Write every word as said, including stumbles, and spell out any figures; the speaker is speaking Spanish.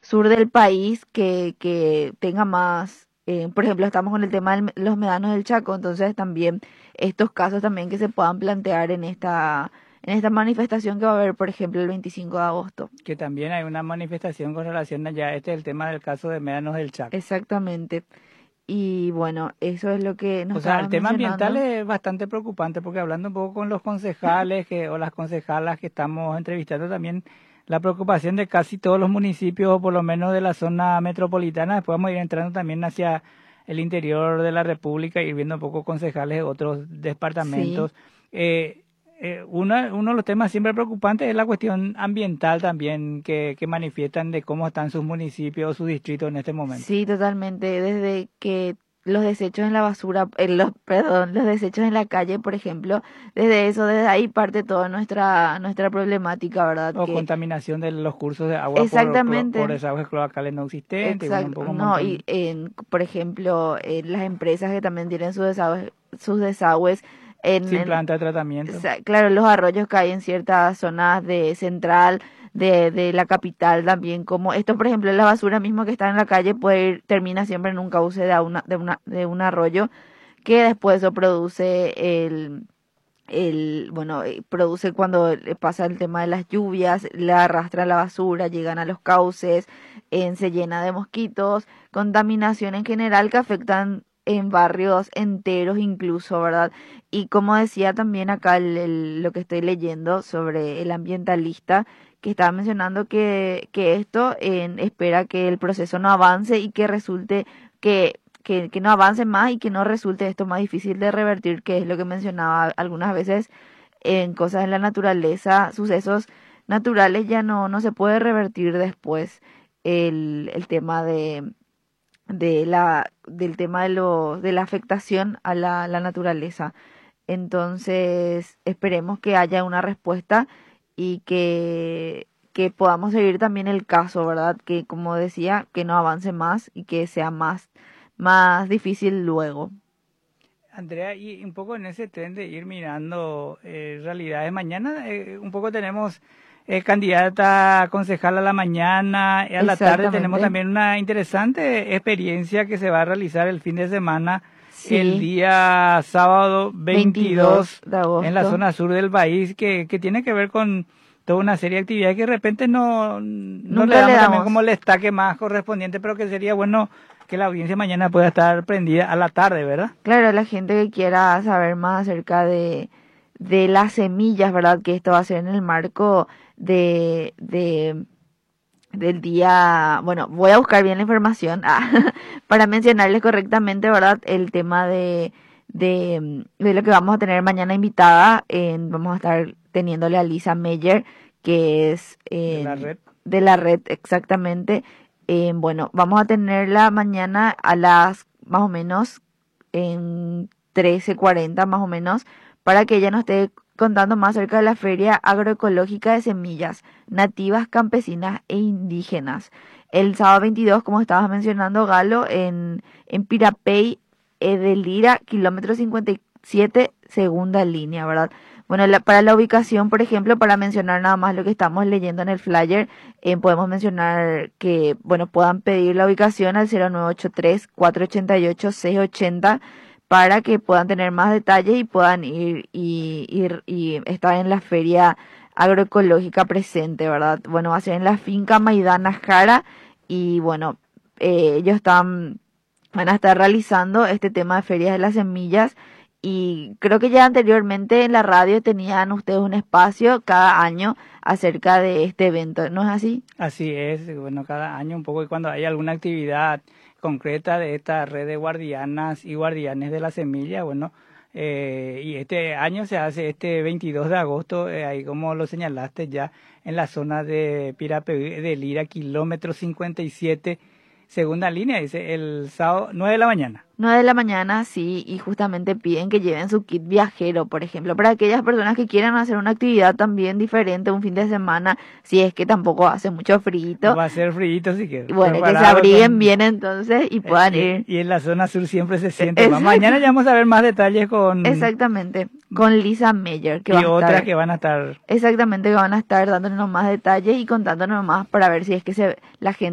sur del país que, que tenga más, eh, por ejemplo, estamos con el tema de los médanos del Chaco, entonces también estos casos también que se puedan plantear en esta, en esta manifestación que va a haber, por ejemplo, el veinticinco de agosto. Que también hay una manifestación con relación allá, este es el tema del caso de Médanos del Chaco. Exactamente. Y bueno, eso es lo que nos O sea, el estabas tema ambiental mencionando. es bastante preocupante porque hablando un poco con los concejales que, o las concejalas que estamos entrevistando también, la preocupación de casi todos los municipios, o por lo menos de la zona metropolitana, después vamos a ir entrando también hacia el interior de la República, ir viendo un poco concejales de otros Sí. departamentos. Eh, eh, una, uno de los temas siempre preocupantes es la cuestión ambiental también, que, que manifiestan de cómo están sus municipios o sus distritos en este momento. Sí, totalmente. Desde que los desechos en la basura, eh, los, perdón, los desechos en la calle, por ejemplo, desde eso, desde ahí parte toda nuestra, nuestra problemática, ¿verdad? O Que contaminación de los cursos de agua por, clo- por exactamente, desagües cloacales no existentes, y bueno, un exacto, poco un no, y montón, en, por ejemplo, en las empresas que también tienen sus desagües, sus desagües en, sin en planta de o tratamiento. sea, claro, los arroyos que hay en ciertas zonas de central, de, de la capital también, como esto, por ejemplo, la basura mismo que está en la calle puede ir, termina siempre en un cauce de, una, de, una, de un arroyo que después eso produce el, el, bueno, eh, produce cuando le pasa el tema de las lluvias, la arrastra la basura, llegan a los cauces, eh, se llena de mosquitos, contaminación en general que afectan en barrios enteros incluso, ¿verdad? Y como decía también acá el- el- lo que estoy leyendo sobre el ambientalista, que estaba mencionando que, que esto eh, espera que el proceso no avance y que resulte que que, que no avance más y que no resulte esto más difícil de revertir, que es lo que mencionaba algunas veces en cosas en la naturaleza, sucesos naturales ya no, no se puede revertir después el, el tema de, de la, del tema de, lo, de la afectación a la, la naturaleza. Entonces, esperemos que haya una respuesta y que, que podamos seguir también el caso, ¿verdad? Que, como decía, que no avance más y que sea más, más difícil luego. Andrea, y un poco en ese tren de ir mirando eh, realidades. Mañana eh, un poco tenemos eh, candidata a concejal a la mañana, y a la tarde tenemos Exactamente. también una interesante experiencia que se va a realizar el fin de semana, el Sí, día sábado veintidós veintidós de en la agosto. zona sur del país, que, que tiene que ver con toda una serie de actividades que de repente no, no le Nunca le damos también como damos. el destaque más correspondiente, pero que sería bueno que la audiencia mañana pueda estar prendida a la tarde, ¿verdad? Claro, la gente que quiera saber más acerca de, de las semillas, ¿verdad? Que esto va a ser en el marco de, de del día, bueno, voy a buscar bien la información ah, para mencionarles correctamente, ¿verdad? El tema de, de, de lo que vamos a tener mañana invitada. En, vamos a estar teniéndole a Lisa Meyer, que es De la en, red. de la red exactamente. Eh, bueno, vamos a tenerla mañana a las más o menos en trece cuarenta más o menos para que ella nos esté contando más acerca de la Feria Agroecológica de Semillas Nativas, Campesinas e Indígenas. El sábado veintidós, como estabas mencionando, Galo, en, en Pirapey, eh, de Lira, kilómetro cincuenta y siete, segunda línea, ¿verdad? Bueno, la, para la ubicación, por ejemplo, para mencionar nada más lo que estamos leyendo en el flyer, eh, podemos mencionar que, bueno, puedan pedir la ubicación al cero nueve ocho tres, cuatro ocho ocho, seis ocho cero para que puedan tener más detalles y puedan ir y, ir y estar en la feria agroecológica presente, ¿verdad? Bueno, va a ser en la finca Maidana Jara y bueno, eh, ellos están, van a estar realizando este tema de ferias de las semillas y creo que ya anteriormente en la radio tenían ustedes un espacio cada año acerca de este evento, ¿no es así? Así es, bueno, cada año un poco, y cuando hay alguna actividad concreta de esta red de guardianas y guardianes de la semilla, bueno, eh, y este año se hace este veintidós de agosto, eh, ahí como lo señalaste ya, en la zona de Pirapey de Lira, kilómetro cincuenta y siete, segunda línea, dice, el sábado nueve de la mañana. Nueve de la mañana, sí, y justamente piden que lleven su kit viajero, por ejemplo, para aquellas personas que quieran hacer una actividad también diferente un fin de semana, si es que tampoco hace mucho frío, Va a ser frío, si que y bueno, que se preparado abriguen con... bien entonces y eh, puedan ir. y, y en la zona sur siempre se E- siente más. Mañana ya Exacto, vamos a ver más detalles con... exactamente, con Lisa Meyer, que va y a otras estar, que van a estar exactamente, que van a estar dándonos más detalles y contándonos más para ver si es que se, la gente